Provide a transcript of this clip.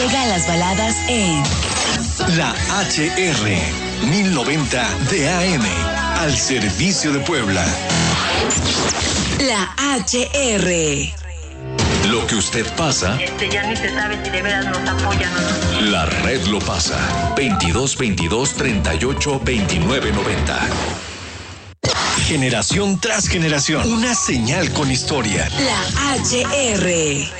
Llegan las baladas en La HR 1090 de AM, al servicio de Puebla. La HR. Lo que usted pasa, ya ni se sabe si de veras nos apoyan o no. la red lo pasa. 2222 38 29 90. Generación tras generación, una señal con historia. La HR.